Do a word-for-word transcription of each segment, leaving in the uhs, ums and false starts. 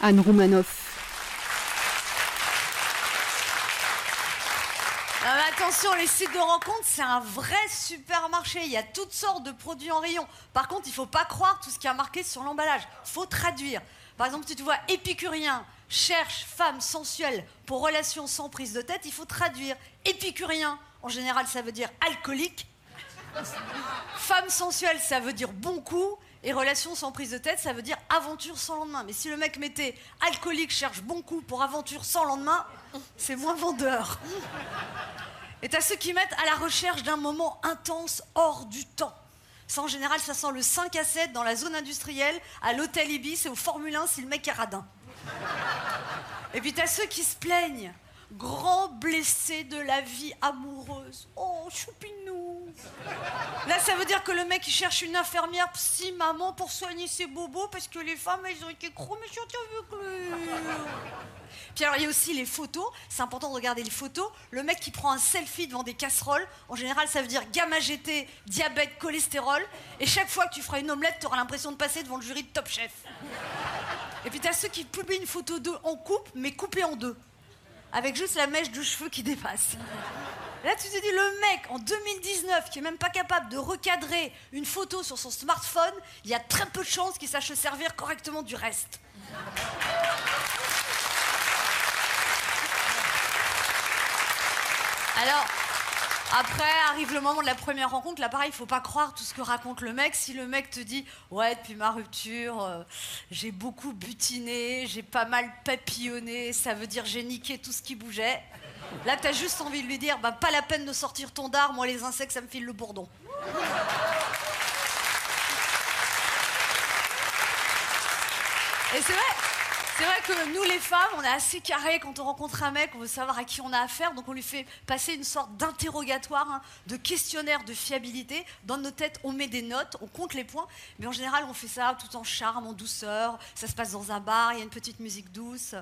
Anne Roumanoff. Ah mais attention, les sites de rencontres, c'est un vrai supermarché. Il y a toutes sortes de produits en rayon. Par contre, il ne faut pas croire tout ce qui est marqué sur l'emballage. Il faut traduire. Par exemple, si tu vois épicurien, cherche femme sensuelle pour relation sans prise de tête, il faut traduire. Épicurien, en général, ça veut dire alcoolique. Femme sensuelle, ça veut dire bon coup. Et relation sans prise de tête, ça veut dire aventure sans lendemain. Mais si le mec mettait alcoolique cherche bon coup pour aventure sans lendemain, c'est moins vendeur. Et t'as ceux qui mettent à la recherche d'un moment intense hors du temps. Ça, en général, ça sent le cinq à sept dans la zone industrielle, à l'hôtel Ibis et au Formule un si le mec est radin. Et puis t'as ceux qui se plaignent. Grand blessé de la vie amoureuse. Oh, choupinou. Là, ça veut dire que le mec, il cherche une infirmière psy maman pour soigner ses bobos parce que les femmes, elles ont été trop méchantes avec lui. Puis alors, il y a aussi les photos. C'est important de regarder les photos. Le mec qui prend un selfie devant des casseroles, en général, ça veut dire gamma G T, diabète, cholestérol. Et chaque fois que tu feras une omelette, tu auras l'impression de passer devant le jury de Top Chef. Et puis, t'as ceux qui publient une photo d'eux en couple, mais coupée en deux. Avec juste la mèche de cheveux qui dépasse. Là, tu te dis, le mec, en deux mille dix-neuf, qui est même pas capable de recadrer une photo sur son smartphone, il y a très peu de chances qu'il sache se servir correctement du reste. Alors, après, arrive le moment de la première rencontre. Là, pareil, il faut pas croire tout ce que raconte le mec. Si le mec te dit « Ouais, depuis ma rupture, euh, j'ai beaucoup butiné, j'ai pas mal papillonné, ça veut dire j'ai niqué tout ce qui bougeait. » Là, t'as juste envie de lui dire bah, « Pas la peine de sortir ton dard, moi les insectes, ça me file le bourdon. » Et c'est vrai C'est vrai que nous, les femmes, on est assez carrés quand on rencontre un mec, on veut savoir à qui on a affaire, donc on lui fait passer une sorte d'interrogatoire, hein, de questionnaire de fiabilité. Dans nos têtes, on met des notes, on compte les points, mais en général, on fait ça tout en charme, en douceur. Ça se passe dans un bar, il y a une petite musique douce.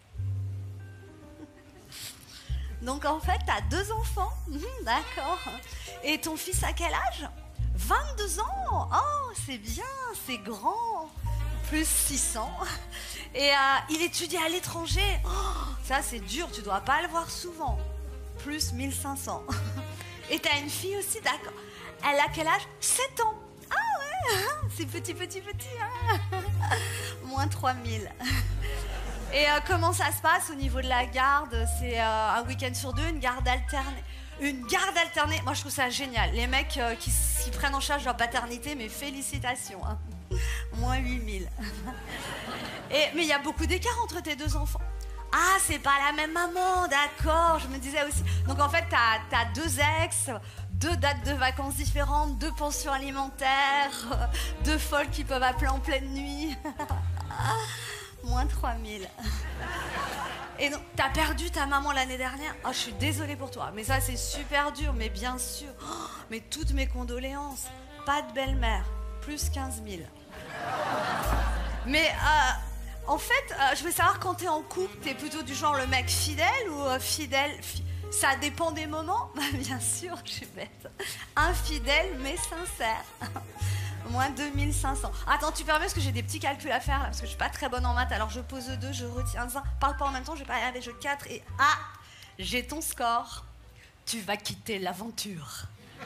Donc en fait, t'as deux enfants, mmh, d'accord. Et ton fils a quel âge ? vingt-deux ans. Oh, c'est bien, c'est grand. Plus six cents. Et euh, il étudie à l'étranger. Oh, ça, c'est dur, tu dois pas le voir souvent. Plus mille cinq cents. Et t'as une fille aussi, d'accord. Elle a quel âge ? sept ans. Ah ouais, c'est petit, petit, petit. Hein. Moins trois mille. Et euh, comment ça se passe au niveau de la garde ? C'est euh, un week-end sur deux, une garde alternée. Une garde alternée, moi je trouve ça génial. Les mecs euh, qui, qui prennent en charge leur paternité, mais félicitations. Hein. Moins huit mille. Et, mais il y a beaucoup d'écart entre tes deux enfants. Ah, c'est pas la même maman, d'accord, je me disais aussi. Donc en fait, t'as, t'as deux ex, deux dates de vacances différentes, deux pensions alimentaires, deux folles qui peuvent appeler en pleine nuit. Moins trois mille. Et donc, t'as perdu ta maman l'année dernière. Oh, je suis désolée pour toi, mais ça c'est super dur, mais bien sûr. Oh, mais toutes mes condoléances. Pas de belle-mère, plus quinze mille. Mais euh, en fait, euh, je veux savoir, quand t'es en couple, t'es plutôt du genre le mec fidèle ou euh, fidèle fi- Ça dépend des moments. Bah, bien sûr, je suis bête. Infidèle mais sincère. Moins deux mille cinq cents. Attends, tu permets parce que j'ai des petits calculs à faire là, parce que je suis pas très bonne en maths. Alors je pose deux, je retiens un. Parle pas en même temps, je vais pas y arriver. Je quatre et ah, j'ai ton score. Tu vas quitter l'aventure.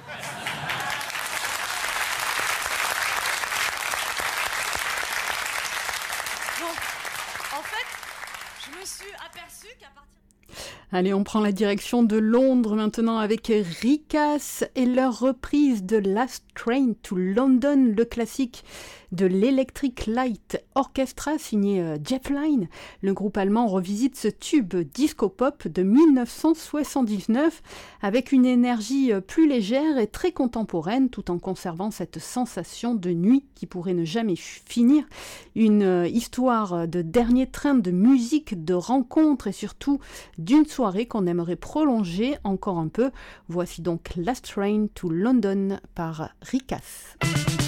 Donc, en fait, je me suis aperçue qu'à partir... Allez, on prend la direction de Londres maintenant avec Ricas et leur reprise de Last Train to London, le classique de l'Electric Light Orchestra signé euh, Jeff Lynne. Le groupe allemand revisite ce tube disco-pop de dix-neuf cent soixante-dix-neuf avec une énergie euh, plus légère et très contemporaine tout en conservant cette sensation de nuit qui pourrait ne jamais finir. Une euh, histoire de dernier train de musique, de rencontres et surtout d'une soirée qu'on aimerait prolonger encore un peu. Voici donc Last Train to London par Ricas.